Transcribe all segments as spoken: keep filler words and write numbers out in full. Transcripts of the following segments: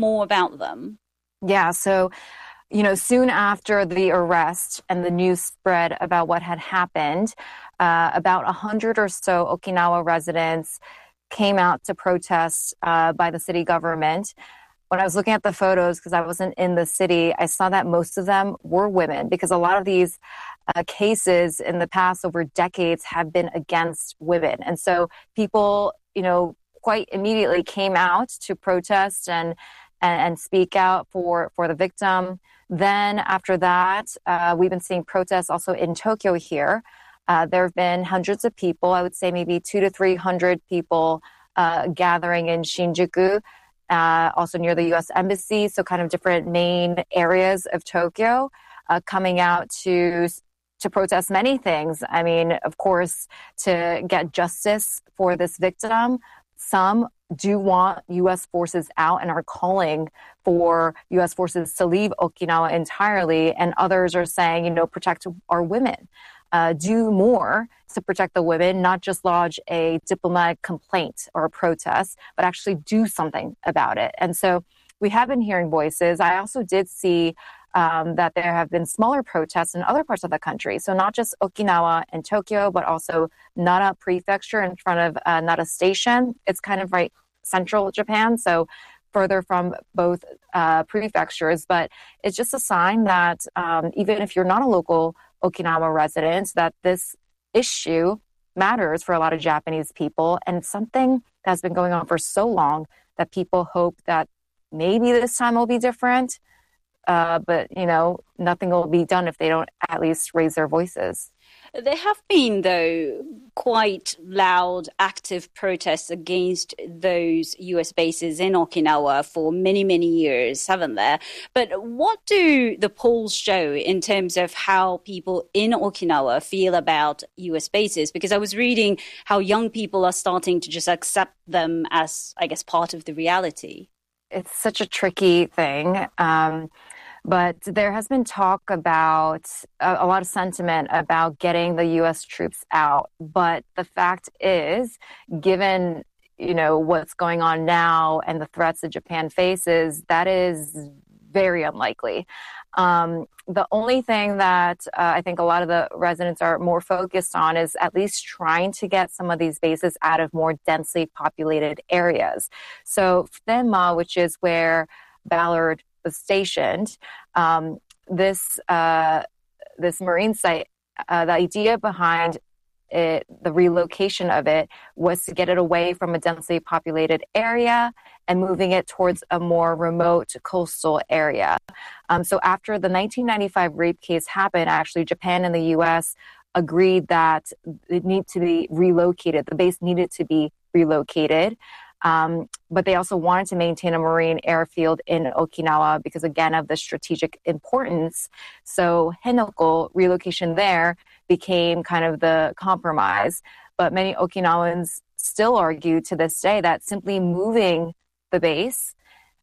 more about them? Yeah, so, you know, soon after the arrest and the news spread about what had happened, uh, about one hundred or so Okinawa residents came out to protest uh, by the city government. When I was looking at the photos, because I wasn't in the city, I saw that most of them were women, because a lot of these uh, cases in the past over decades have been against women. And so people, you know, quite immediately came out to protest and and, and speak out for, for the victim. Then after that, uh, we've been seeing protests also in Tokyo here. Uh, there have been hundreds of people, I would say maybe two to three hundred people uh, gathering in Shinjuku, uh, also near the U S Embassy, so kind of different main areas of Tokyo, uh, coming out to to protest many things. I mean, of course, to get justice for this victim. Some do want U S forces out and are calling for U S forces to leave Okinawa entirely, and others are saying, you know, protect our women. Uh, do more to protect the women, not just lodge a diplomatic complaint or a protest, but actually do something about it. And so we have been hearing voices. I also did see um, that there have been smaller protests in other parts of the country. So not just Okinawa and Tokyo, but also Nara Prefecture in front of uh, Nara Station. It's kind of right central Japan, so further from both uh, prefectures. But it's just a sign that um, even if you're not a local Okinawa resident, that this issue matters for a lot of Japanese people, and it's something that's been going on for so long that people hope that maybe this time will be different. Uh, but, you know, nothing will be done if they don't at least raise their voices. There have been, though, quite loud, active protests against those U S bases in Okinawa for many, many years, haven't there? But what do the polls show in terms of how people in Okinawa feel about U S bases? Because I was reading how young people are starting to just accept them as, I guess, part of the reality. It's such a tricky thing. Um, But there has been talk about a, a lot of sentiment about getting the U S troops out. But the fact is, given, you know, what's going on now and the threats that Japan faces, that is very unlikely. Um, the only thing that uh, I think a lot of the residents are more focused on is at least trying to get some of these bases out of more densely populated areas. So Futenma, which is where Ballard was stationed, um, this uh, this marine site, uh, the idea behind it, the relocation of it, was to get it away from a densely populated area and moving it towards a more remote coastal area. Um, so after the nineteen ninety-five rape case happened, actually Japan and the U S agreed that it needed to be relocated. The base needed to be relocated. Um, but they also wanted to maintain a marine airfield in Okinawa because, again, of the strategic importance. So Henoko, relocation there, became kind of the compromise. But many Okinawans still argue to this day that simply moving the base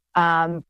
um,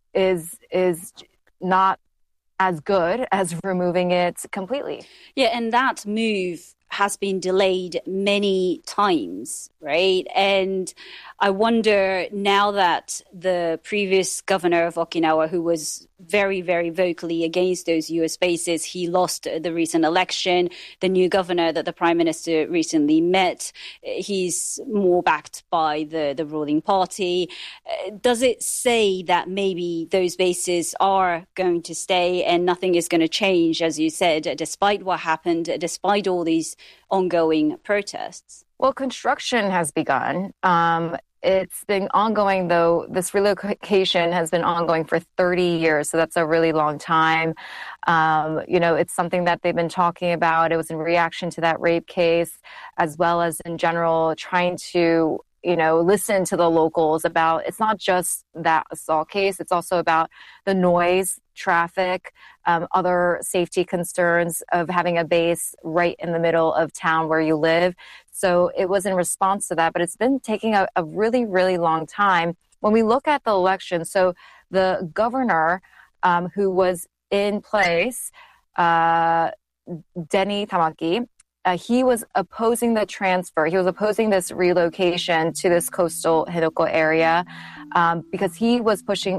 is is not as good as removing it completely. Yeah, and that move has been delayed many times, right? And I wonder, now that the previous governor of Okinawa, who was very, very vocally against those U S bases, he lost the recent election. The new governor that the prime minister recently met, he's more backed by the, the ruling party. Does it say that maybe those bases are going to stay and nothing is going to change, as you said, despite what happened, despite all these ongoing protests? Well, construction has begun. Um, it's been ongoing, though. This relocation has been ongoing for thirty years, so that's a really long time. Um, you know, it's something that they've been talking about. It was in reaction to that rape case, as well as in general trying to, you know, listen to the locals about, it's not just that assault case, it's also about the noise, traffic, um, other safety concerns of having a base right in the middle of town where you live. So it was in response to that, but it's been taking a, a really, really long time. When we look at the election, so the governor um, who was in place, uh, Denny Tamaki, Uh, he was opposing the transfer. He was opposing this relocation to this coastal Henoko area um, because he was pushing